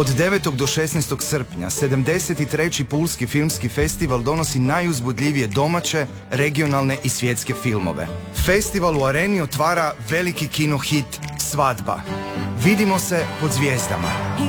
Od 9. do 16. srpnja 73. Pulski filmski festival donosi najuzbudljivije domaće, regionalne i svjetske filmove. Festival u Areni otvara veliki kino hit Svadba. Vidimo se pod zvijezdama.